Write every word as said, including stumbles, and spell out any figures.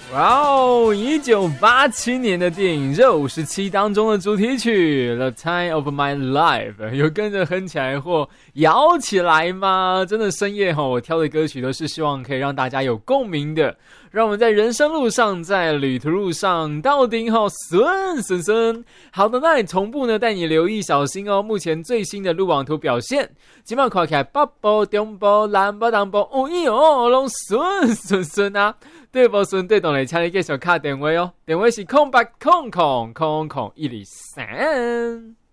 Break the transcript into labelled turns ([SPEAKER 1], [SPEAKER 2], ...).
[SPEAKER 1] 哇哦！一九八七年的电影《热舞十七》当中的主题曲《The Time of My Life》，有跟着哼起来或摇起来吗？真的深夜齁，我挑的歌曲都是希望可以让大家有共鸣的，让我们在人生路上，在旅途路上到顶齁顺顺顺。好的，那你同步呢带你留意小心哦。目前最新的路网图表现，今晚看起来北部、中部、南部、东部，哦哟，拢顺顺顺啊！对不顺对懂嘞，请你继续打电话哦，电话是空八空空空空一二三。